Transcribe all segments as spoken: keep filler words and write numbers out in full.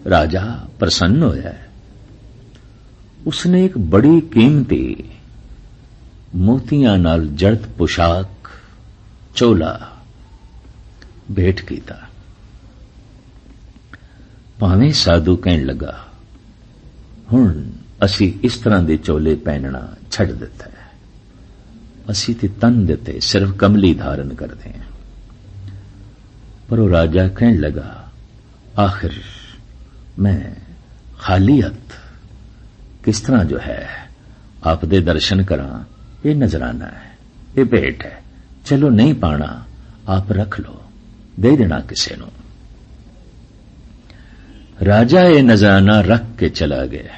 राजा प्रसन्न होया। उसने एक बड़ी कीमती मोतियां नाल जड़त पोशाक चोला भेंट कीता। भावें साधु कहन लगा, हुण असी इस तरह दे चोले पहनना छड़ दिता है, असी ते तन दिते सिर्फ कमली धारण करते हैं। पर वो राजा कहन लगा, आखिर मैं खालियत किस तरह जो है आप दे दर्शन करा, ये नजराना है, ये भेंट है, चलो नहीं पाना आप रख लो, दे देना किसी नू। राजा ये नजराना रख के चला गया।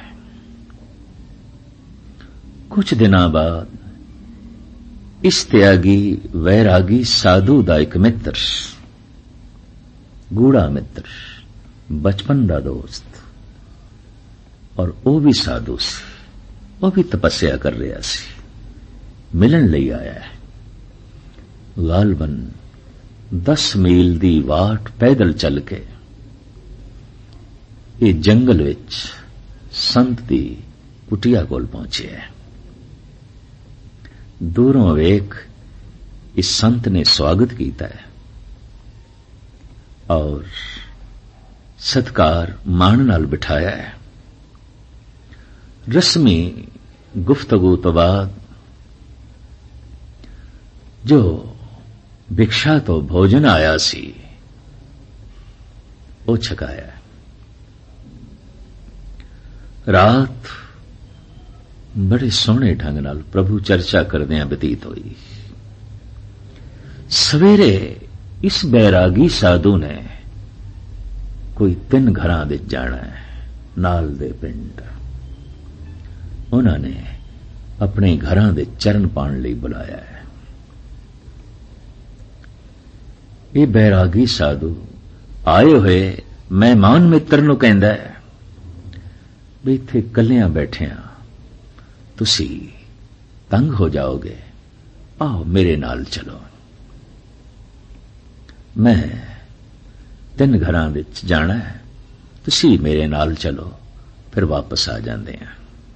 कुछ दिनों बाद इस त्यागी वैरागी साधु दा एक मित्र, गूढ़ा मित्र, बचपन दा दोस्त, और वो भी साधु सी, वो भी तपस्या कर रहा सी, मिलन लई आया है। गालबन दस मील दी वाट पैदल चल के ये जंगल विच संत दी कुटिया कोल पहुंचे है। दूरों वेख इस संत ने स्वागत कीता है और सत्कार मान नाल बिठाया है। रस्मी गुफ्तगू तो बाद जो भिक्षा तो भोजन आया सी वो छकाया। रात बड़े सोहने ढंग नाल प्रभु चर्चा करदियां बतीत हुई। सवेरे इस बैरागी साधु ने कोई तीन घरां विच जाना है, नाल दे पिंड। उन्होंने अपने घरां दे चरण पाण लई बुलाया है। ये बैरागी साधु आए हुए मेहमान मित्र नूं कहंदा है भी इत्थे कल्लियां बैठिया तुसी तंग हो जाओगे, आओ मेरे नाल चलो। मैं तीन घरां विच जाना है, तुसी मेरे नाल चलो, फिर वापस आ जांदे हैं।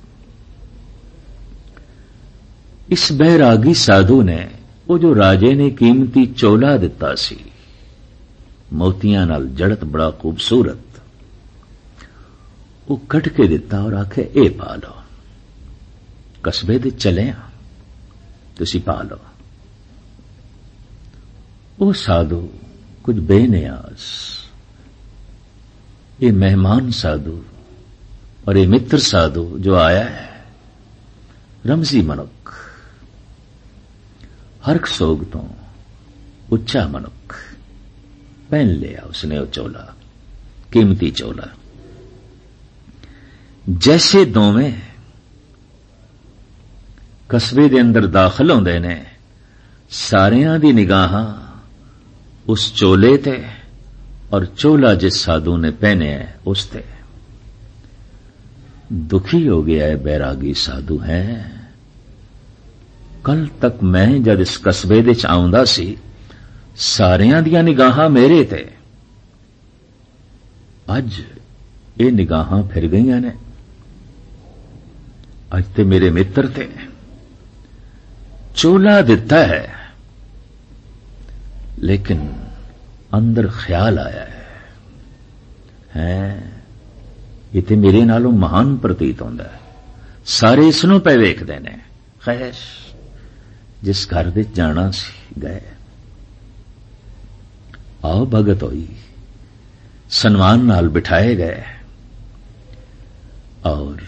इस बैरागी साधु ने वो जो राजे ने कीमती चोला दिता सी, मोतियां नाल जड़त बड़ा खूबसूरत, वो कट के दिता और आखे ए पा लो, कस्बे दे चले आ, तुसी पा लो। वो साधु कुछ बेनियाज, ये मेहमान साधु और ये मित्र साधु जो आया है, रमजी मनुख, हरख सोग तो उच्चा मनुख, पहन लिया उसने वो चोला, कीमती चोला। जैसे दोवें कस्बे दे अंदर दाखल होंदे ने, सारियां दी निगाहां उस चोले ते और चोला जिस साधु ने पहने है उस ते। दुखी हो गया है बैरागी साधु है। कल तक मैं जद इस कस्बे दे च आउंदा सी, सारियां दियां निगाहां मेरे ते, अज ये निगाहां फिर गईयां ने, अज ते मेरे मित्र ते चोला दिता है, लेकिन अंदर ख्याल आया है, हैं ये ते मेरे नालों महान प्रतीत होंदा है, सारे इसनों पे वेखदे ने। खैर जिस घर विच जाना सी गए, आओ भगत होई, सन्मान नाल बिठाए गए और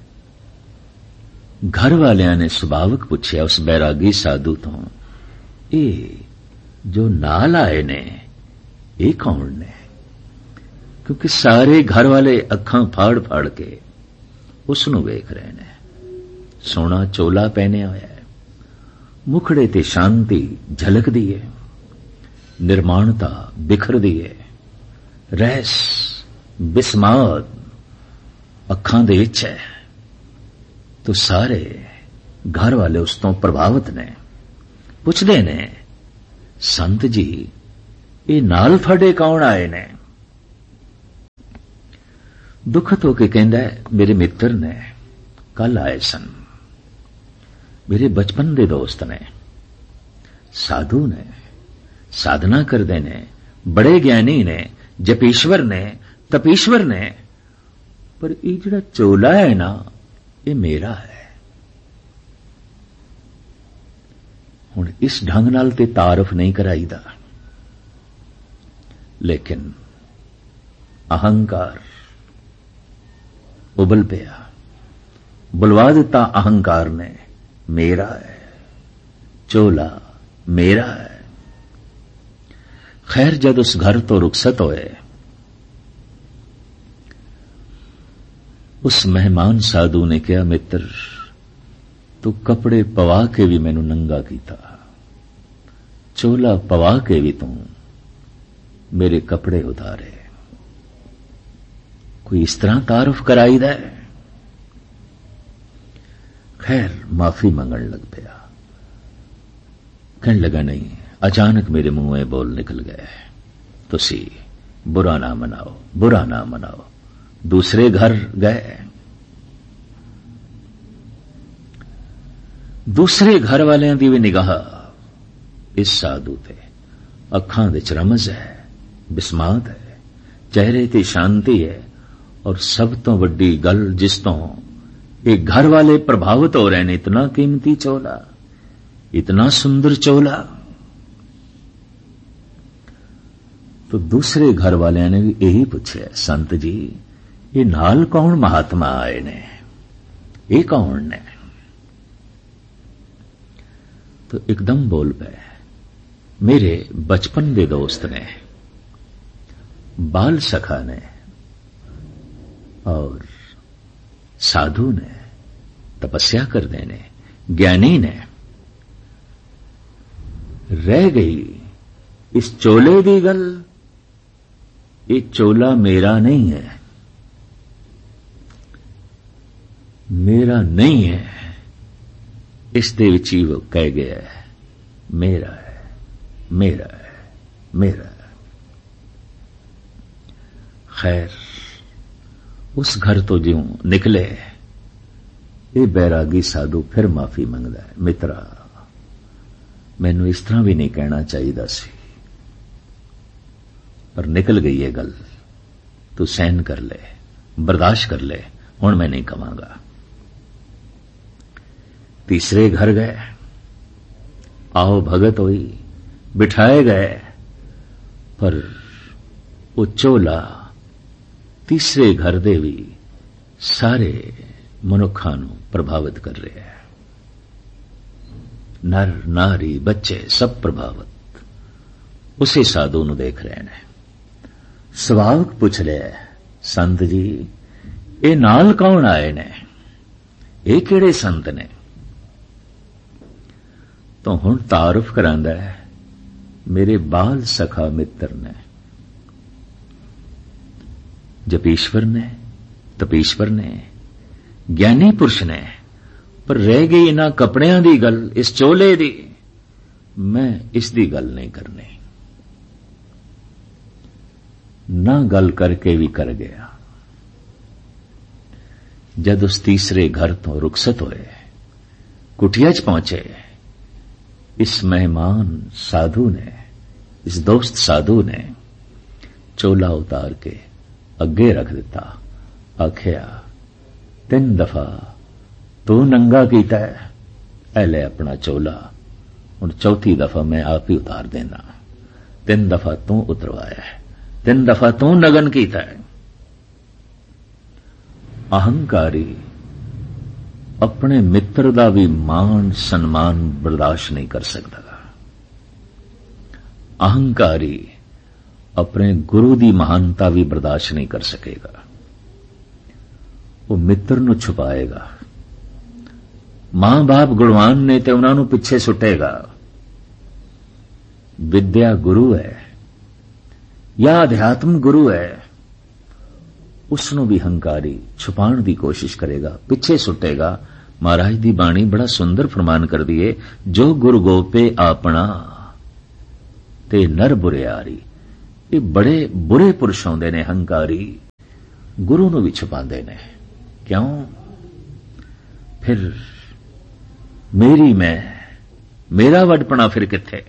घर वालियां ने सुभावक पूछया उस बैरागी साधु तो, ये जो नाल आए ने ये कौन ने? क्योंकि सारे घर वाले अखां फाड़ फाड़ के उसनूं वेख रहे ने। सोना चोला पहने होया है, मुखड़े ते शांति झलकदी है, निर्माणता बिखरदी है, रहस बिस्माद अखां दे विच है। तो सारे घर वाले उस तो प्रभावित ने, पुछदे ने, संत जी ये नाल फड़े कौन आए ने? ਦੁਖਤ ਹੋ ਕੇ ਕਹਿੰਦਾ, ਮੇਰੇ ਮਿੱਤਰ ਨੇ, ਕੱਲ ਆਏ ਸਨ, ਮੇਰੇ ਬਚਪਨ ਦੇ ਦੋਸਤ ਨੇ, ਸਾਧੂ ਨੇ, ਸਾਧਨਾ ਕਰਦੇ ਨੇ, ਬੜੇ ਗਿਆਨੀ ਨੇ, ਜਪੀਸ਼ਵਰ ਨੇ, ਤਪੀਸ਼ਵਰ ਨੇ, ਪਰ ਇਹ ਜਿਹੜਾ ਚੋਲਾ ਹੈ ਨਾ, ਇਹ ਮੇਰਾ ਹੈ। ਹੁਣ ਇਸ ਢੰਗ ਨਾਲ ਤੇ ਤਾਰਫ ਨਹੀਂ ਕਰਾਈਦਾ, ਲੇਕਿਨ ਅਹੰਕਾਰ ਉਬਲ ਪਿਆ, ਬੁਲਵਾ ਦਿੱਤਾ ਅਹੰਕਾਰ ਨੇ, ਮੇਰਾ ਹੈ ਚੋਲਾ, ਮੇਰਾ ਹੈ। ਖੈਰ, ਜਦ ਉਸ ਘਰ ਤੋਂ ਰੁਖਸਤ ਹੋਏ, ਉਸ ਮਹਿਮਾਨ ਸਾਧੂ ਨੇ ਕਿਹਾ, ਮਿੱਤਰ, ਤੂੰ ਕੱਪੜੇ ਪਵਾ ਕੇ ਵੀ ਮੈਨੂੰ ਨੰਗਾ ਕੀਤਾ, ਚੋਲਾ ਪਵਾ ਕੇ ਵੀ ਤੂੰ ਮੇਰੇ ਕੱਪੜੇ ਉਤਾਰੇ। ਕੋਈ ਇਸ ਤਰ੍ਹਾਂ ਤਾਰਫ ਕਰਾਈਦਾ ਹੈ? ਖੈਰ, ਮਾਫੀ ਮੰਗਣ ਲੱਗ ਪਿਆ। ਕਹਿਣ ਲੱਗਾ, ਨਹੀਂ, ਅਚਾਨਕ ਮੇਰੇ ਮੂੰਹੋਂ ਇਹ ਬੋਲ ਨਿਕਲ ਗਏ, ਤੁਸੀਂ ਬੁਰਾ ਨਾ ਮਨਾਓ, ਬੁਰਾ ਨਾ ਮਨਾਓ। ਦੂਸਰੇ ਘਰ ਗਏ, ਦੂਸਰੇ ਘਰ ਵਾਲਿਆਂ ਦੀ ਵੀ ਨਿਗਾਹ ਇਸ ਸਾਧੂ ਤੇ, ਅੱਖਾਂ ਵਿੱਚ ਰਮਜ਼ ਹੈ, ਬਿਸਮਾਤ ਹੈ, ਚਿਹਰੇ ਤੇ ਸ਼ਾਂਤੀ ਹੈ, ਔਰ ਸਭ ਤੋਂ ਵੱਡੀ ਗੱਲ ਜਿਸ ਤੋਂ ਇਹ ਘਰ ਵਾਲੇ ਪ੍ਰਭਾਵਿਤ ਹੋ ਰਹੇ ਨੇ, ਇਤਨਾ ਕੀਮਤੀ ਚੋਲਾ, ਇਤਨਾ ਸੁੰਦਰ ਚੋਲਾ। तो दूसरे घर वालियां ने भी यही पूछा, संत जी, ये नाल कौन महात्मा आए ने, ये कौन ने? तो एकदम बोल पे, मेरे बचपन के दोस्त ने, बाल सखा ने और साधु ने, तपस्या करने ने, ज्ञानी ने। रह गई इस चोले की गल, ये चोला मेरा नहीं है, मेरा नहीं है, इस दे विच ही वो कह गया है, मेरा है, मेरा है, मेरा है। खैर, उस घर तो ज्यों निकले, ये बैरागी साधु फिर माफी मंगदा है, मित्रा, मैनू इस तरह भी नहीं कहना चाहिए सी, पर निकल गई है गल, तू सहन कर ले, बर्दाश्त कर ले, हुण मैं नहीं कहांगा। तीसरे घर गए, आओ भगत हुई, बिठाए गए, पर वो चोला तीसरे घर दे भी सारे मनुखां नूं प्रभावित कर रहा है। नर नारी बच्चे सब प्रभावित उसी साधु नूं देख रहे हैं। सुभावक पूछ रहे है, संत जी, ये नाल कौन आए ने, ये किहड़े संत ने? तो हुण तारुफ करांदा है, मेरे बाल सखा मित्र ने, जपीश्वर ने, तपीश्वर ने, ज्ञानी पुरुष ने, पर रह गई इन्हां कपड़ियां दी गल, इस चोले दी, मैं इस दी गल नहीं करनी। ना गल करके भी कर गया। जद उस तीसरे घर तो रुखसत होए, कुटिया च पहुंचे, इस मेहमान साधु ने, इस दोस्त साधु ने चोला उतार के अगे रख दिता। आखिया, तीन दफा तू नंगा कीता है, ऐ ले अपना चोला, हुण चौथी दफा मैं आप ही उतार देना। तीन दफा तू उतरवाया है, तीन दफा तू नगन कीता है। अहंकारी अपने मित्र दा भी मान सन्मान बर्दाश्त नहीं कर सकता। अहंकारी अपने गुरु दी महानता भी बर्दाश्त नहीं कर सकेगा। वो मित्र नूं छुपाएगा। मां बाप गुणवान ने ते उन्हां नूं पिछे सुटेगा। विद्या गुरु है या अध्यात्म गुरु है, उसनों भी हंकारी छुपाण दी कोशिश करेगा, पिछे सुटेगा। महाराज दी बाणी बड़ा सुंदर फरमान कर दिए, जो गुरु गोपे आपना ते नर बुरियारी। ये बड़े बुरे पुरुष होंदे ने हंकारी, ਗੁਰੂ ਨੂੰ ਵੀ ਛੁਪਾਉਂਦੇ ਨੇ। ਕਿਉਂ? ਫਿਰ ਮੇਰੀ ਮੈਂ, ਮੇਰਾ ਵੱਡਪਣਾ ਫਿਰ ਕਿੱਥੇ?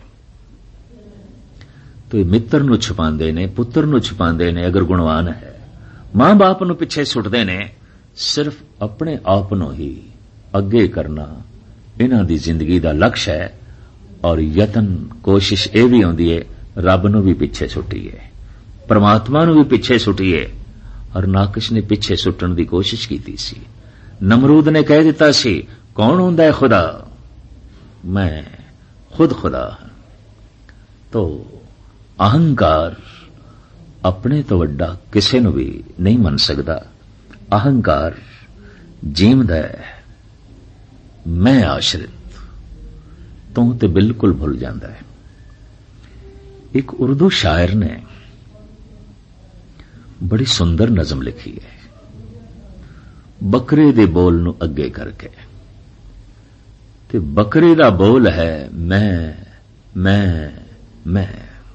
ਤੇ ਮਿੱਤਰ ਨੂੰ ਛੁਪਾਉਂਦੇ ਨੇ, ਪੁੱਤਰ ਨੂੰ ਛੁਪਾਉਂਦੇ ਨੇ ਅਗਰ ਗੁਣਵਾਨ ਹੈ। ਮਾਂ ਬਾਪ ਨੂੰ ਪਿੱਛੇ ਸੁੱਟਦੇ ਨੇ। ਸਿਰਫ ਆਪਣੇ ਆਪ ਨੂੰ ਹੀ ਅੱਗੇ ਕਰਨਾ ਇਹਨਾਂ ਦੀ ਜ਼ਿੰਦਗੀ ਦਾ ਲਕਸ਼ ਹੈ। ਔਰ ਯਤਨ, ਕੋਸ਼ਿਸ਼ ਇਹ ਵੀ ਹੁੰਦੀ ਹੈ ਰੱਬ ਨੂੰ ਵੀ ਪਿੱਛੇ ਸੁੱਟੀਏ, ਪਰਮਾਤਮਾ ਨੂੰ ਵੀ ਪਿੱਛੇ ਸੁੱਟੀਏ। ਔਰ ਨਾਕਿਸ਼ ਨੇ ਪਿੱਛੇ ਸੁੱਟਣ ਦੀ ਕੋਸ਼ਿਸ਼ ਕੀਤੀ ਸੀ। ਨਮਰੂਦ ਨੇ ਕਹਿ ਦਿੱਤਾ ਸੀ, ਕੌਣ ਹੁੰਦਾ ਹੈ ਖੁਦਾ? ਮੈਂ ਖੁਦ ਖੁਦਾ ਹਾਂ। ਤੋ ਅਹੰਕਾਰ ਆਪਣੇ ਤੋਂ ਵੱਡਾ ਕਿਸੇ ਨੂੰ ਵੀ ਨਹੀਂ ਮੰਨ ਸਕਦਾ। ਅਹੰਕਾਰ ਜੀਵਦਾ ਹੈ ਮੈਂ ਆਸ਼ਰਿਤ ਤੋਂ ਤੇ ਬਿਲਕੁਲ ਭੁੱਲ ਜਾਂਦਾ ਹੈ। ਇੱਕ ਉਰਦੂ ਸ਼ਾਇਰ ਨੇ ਬੜੀ ਸੁੰਦਰ ਨਜ਼ਮ ਲਿਖੀ ਹੈ, ਬੱਕਰੇ ਦੇ ਬੋਲ ਨੂੰ ਅੱਗੇ ਕਰਕੇ। ਤੇ ਬੱਕਰੇ ਦਾ ਬੋਲ ਹੈ ਮੈਂ ਮੈਂ ਮੈਂ।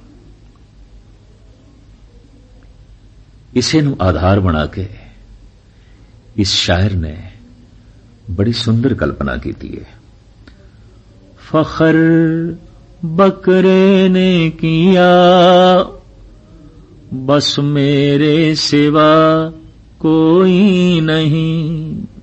ਇਸੇ ਨੂੰ ਆਧਾਰ ਬਣਾ ਕੇ ਇਸ ਸ਼ਾਇਰ ਨੇ ਬੜੀ ਸੁੰਦਰ ਕਲਪਨਾ ਕੀਤੀ ਹੈ। ਫਖਰ बकरे ने किया बस मेरे सिवा कोई नहीं,